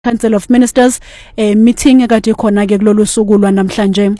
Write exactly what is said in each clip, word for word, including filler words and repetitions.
Council of Ministers eh, meeting ekade khona ke kulolu suku lwanamhlanje.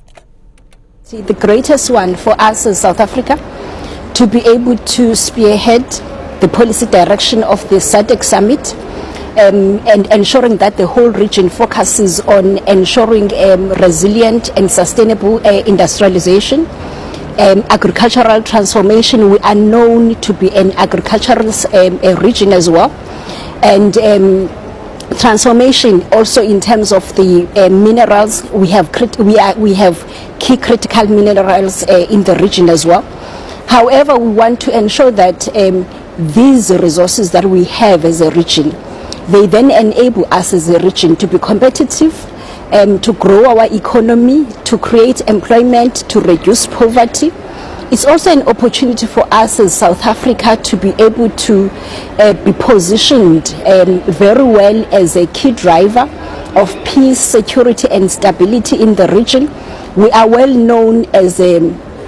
The greatest one for us as South Africa to be able to spearhead the policy direction of the SADC summit um, and ensuring that the whole region focuses on ensuring um, resilient and sustainable uh, industrialization. Um, agricultural transformation. We are known to be an agricultural um, a region as well, and um, transformation also in terms of the uh, minerals. We have crit we are we have key critical minerals uh, in the region as well. However, we want to ensure that um, these resources that we have as a region, they then enable us as a region to be competitive, Um, to grow our economy, to create employment, to reduce poverty. It's also an opportunity for us as South Africa to be able to uh, be positioned um, very well as a key driver of peace, security and stability in the region. We are well known as a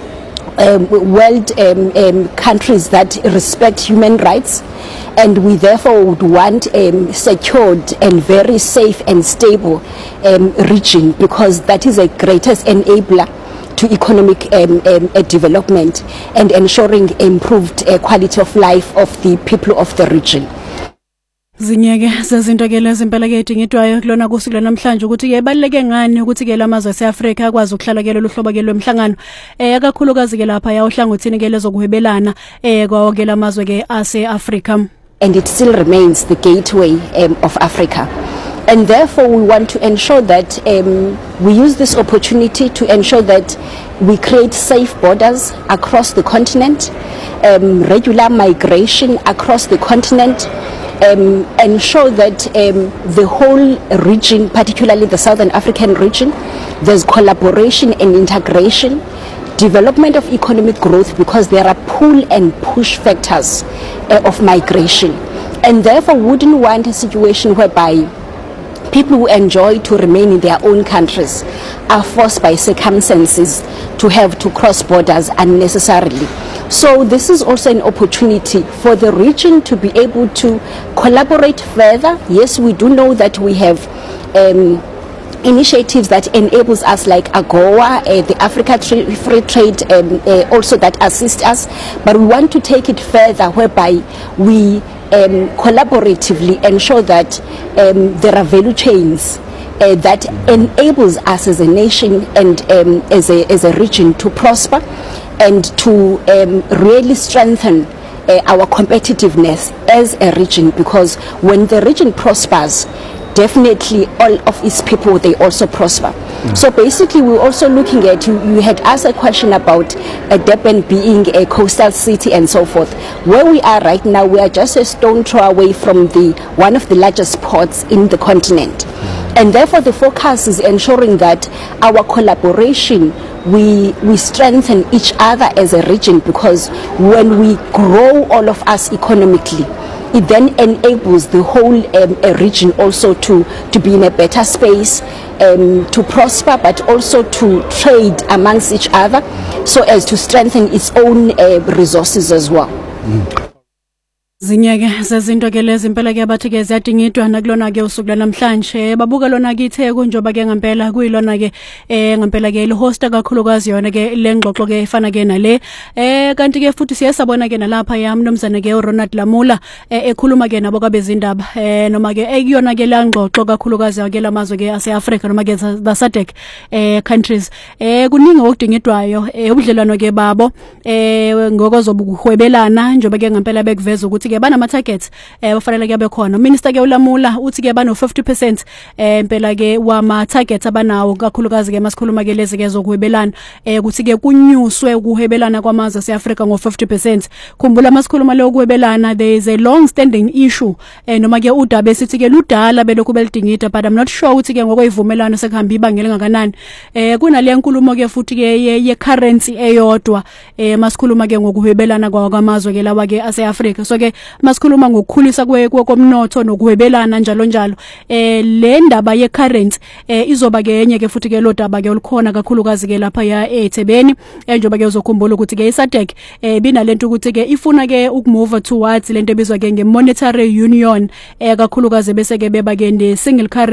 um, world um, um, countries that respect human rights, and we therefore would want a um, secured and very safe and stable um, region, because that is a greatest enabler to economic um, um, uh, development and ensuring improved uh, quality of life of the people of the region. Zinyeke sezinto ke lezimpela ke edingidwayo kulona kusuku namhlanje ukuthi ke baleke ngani ukuthi ke lamazwe eseAfrika akwazi ukuhlala ke lolu hlobo ke lwemhlangano eh akakhulukazi ke lapha ya uhlangothini ke lezokuhwebelana eh kwawo ke lamazwe ke aseAfrika. And it still remains the gateway um, of Africa. And therefore we want to ensure that um, we use this opportunity to ensure that we create safe borders across the continent, um, regular migration across the continent, um, ensure that um, the whole region, particularly the Southern African region, there's collaboration and integration, development of economic growth, because there are pull and push factors uh, of migration. And therefore wouldn't want a situation whereby people who enjoy to remain in their own countries are forced by circumstances to have to cross borders unnecessarily. So this is also an opportunity for the region to be able to collaborate further. Yes, we do know that we have um, initiatives that enables us like AGOA, uh, the Africa Tra- Free Trade um, uh, also that assist us, but we want to take it further whereby we um, collaboratively ensure that um, there are value chains uh, that enables us as a nation and um, as, a, as a region to prosper and to um, really strengthen uh, our competitiveness as a region, because when the region prospers, definitely all of its people, they also prosper. Mm. So basically we're also looking at, you, you had asked a question about uh, Durban being a coastal city and so forth. Where we are right now, we are just a stone throw away from the one of the largest ports in the continent. Mm. And therefore the focus is ensuring that our collaboration, we we strengthen each other as a region, because when we grow all of us economically, it then enables the whole um, uh, region also to, to be in a better space, um, to prosper, but also to trade amongst each other so as to strengthen its own uh, resources as well. Mm. Zinyeke sezinto ke lezimpela ke abathi ke ziyadingidwa nakulona ke usuku namhlanje babuka lona kithe kunjoba ke ngempela kuyilona ke eh ngempela ke le host kakhulukazi yona ke lengxoxo ke efana ke nale eh kanti ke futhi siyasabona ke nalapha yamnomzana ke uRonald Lamula eh ekhuluma ke nabo kwabezindaba eh noma ke ekuyona ke la ngxoxo kakhulukazi ke lamazwe ke aseAfrika noma ke the SADC eh countries eh kuningi okudingidwayo eh ubudlelwano ke babo eh ngokozobuhwebelana njoba ke ngempela bekuveza ukuthi ke bana ma targets eh bafanele ke bekhona. Minister ke uLamula uthi ke bano fifty percent eh impela ke wama targets abanawo kakhulukazi ke masikhuluma ke lezi ke zokuhwebelana eh ukuthi ke kunyuswe ukuhwebelana kwamazwe aseAfrika ngo fifty percent. Khumbula masikhuluma le ukuhwebelana, there is a long standing issue eh noma ke udaba esithi ke ludala belokhu belidingida, but I'm not sure ukuthi ke ngokweyivumelano sekuhamba ibangela ngakanani eh kunale nkulumo ke futhi ke ye currency eyodwa eh masikhuluma ke ngokuhwebelana kwamazwe ke lawa ke aseAfrika. So ke masikhuluma ngokukhulisa komnotho nokuhwebelana njalo njalo eh le ndaba ye currency eh izoba ke enye ke futhi ke lo daba ke olukhona kakhulukazi ke lapha ya eThebeni njengoba ke uzokhumbula ukuthi ke iSADC eh binalento ukuthi ke ifuna ke ukumove towards lento ebizwa ke ngemonetary union eh kakhulukazi bese ke beba ke ne single